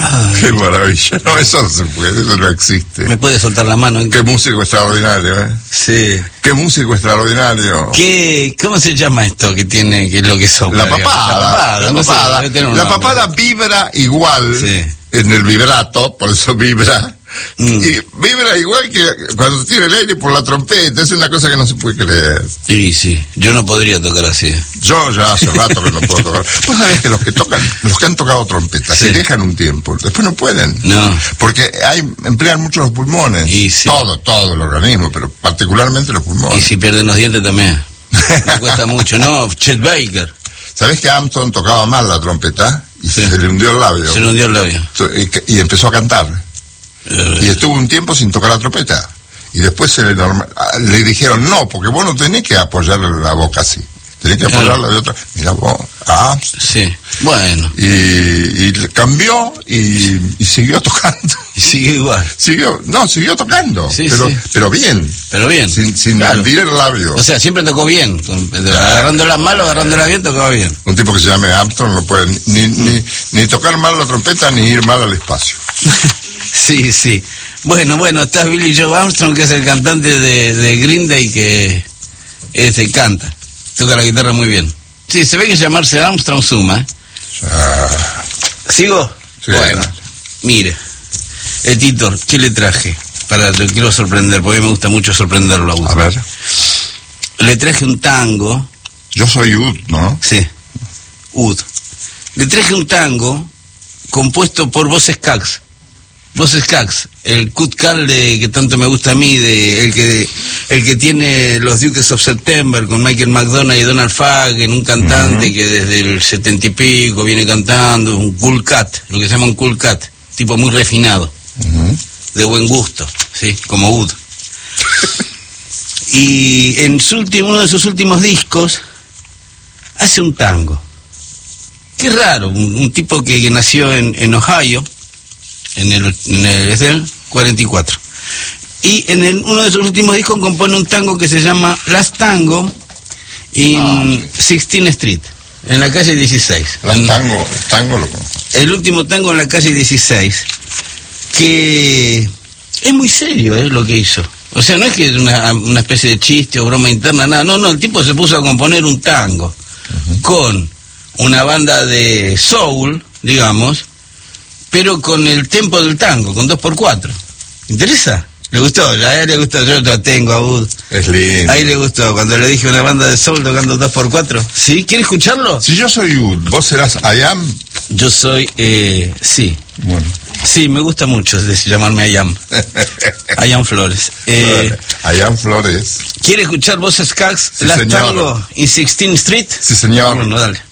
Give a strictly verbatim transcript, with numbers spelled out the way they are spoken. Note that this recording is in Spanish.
Ay. Qué maravilla. No, eso no se puede, eso no existe. Me puede soltar la mano. ¿eh? Qué músico extraordinario, ¿eh? Sí. Qué músico extraordinario. ¿Qué, ¿Cómo se llama esto que tiene, que es lo que sopla? La papada. La papada, La no sé, papada, debe tener un la nombre. papada vibra igual Sí. en el vibrato, por eso vibra. Mm. Y vibra igual que cuando tira el aire por la trompeta. Es una cosa que no se puede creer. Sí, sí. Yo no podría tocar así. Yo ya hace rato que no puedo tocar. Vos sabés que los que tocan, los que han tocado trompeta, Sí. se dejan un tiempo, después no pueden. No. Porque hay, emplean mucho los pulmones. Y sí. Todo, todo el organismo, pero particularmente los Y pulmones. si pierden los dientes también. Me cuesta mucho. No, Chet Baker. ¿Sabés que Armstrong tocaba mal la trompeta? Y Sí. se le hundió el labio. Se le hundió el labio. Y, y empezó a cantar. Y estuvo un tiempo sin tocar la trompeta. Y después se le, norma, le dijeron, no, porque vos no tenés que apoyar la boca así. Tenés que Claro. apoyarla de otra. Mira vos. Ah, Sí. Bueno. y, y cambió y, y siguió tocando. Y sigue igual. Siguió, no, siguió tocando. Sí, pero, sí. pero bien. Pero bien. Sin, sin Claro. hundir el labio. O sea, siempre tocó bien. Con- Agarrándolas mal o agarrándolas bien, tocaba bien. Un tipo que se llame Armstrong no puede ni, ni, ni tocar mal la trompeta ni ir mal al espacio. Sí, sí. Bueno, bueno, está Billy Joe Armstrong, que es el cantante de, de Green Day, que este, canta. Toca la guitarra muy bien. Sí, se ve que llamarse Armstrong suma. ¿eh? Ah, ¿Sigo? sí, Bueno, dale. mire. Eh, Tito, ¿qué le traje? Para, lo quiero sorprender, porque a mí me gusta mucho sorprenderlo a uno. A ver. Le traje un tango. Yo soy Ud, ¿no? Sí. Ud. Le traje un tango compuesto por Boz Scaggs. Boz Scaggs, el Cut Cal de que tanto me gusta a mí, de el que el que tiene los Dukes of September con Michael McDonald y Donald Fagen, un cantante Uh-huh. que desde el setenta y pico viene cantando, un cool cat, lo que se llama un cool cat, tipo muy refinado, Uh-huh. de buen gusto, sí, como Ud. Y en su último, uno de sus últimos discos hace un tango. Qué raro, un, un tipo que, que nació en, en Ohio, en el, en el es del cuarenta y cuatro. Y en el, uno de sus últimos discos compone un tango que se llama Last Tango in sixteenth Street, en la calle dieciséis. Las En- tango, tango lo conozco. el último tango en la calle dieciséis, que es muy serio eh, lo que hizo. O sea, no es que es una, una especie de chiste o broma interna, nada. No, no, el tipo se puso a componer un tango Uh-huh. con una banda de soul, digamos, pero con el tempo del tango, con dos por cuatro. ¿Interesa? ¿Le gustó? A él le gustó, yo lo tengo a Bud. Es lindo. Ahí le gustó, cuando le dije una banda de soul tocando dos por cuatro. ¿Sí? ¿Quiere escucharlo? Si yo soy Ud, vos serás I Am. Yo soy, eh, sí. Bueno. Sí, me gusta mucho decir, llamarme Ayam. Ayam Flores. Eh, I Am Flores. ¿Quiere escuchar Boz Scaggs, Sí, Last señor. Tango in sixteenth Street? Sí, señor. Bueno, dale.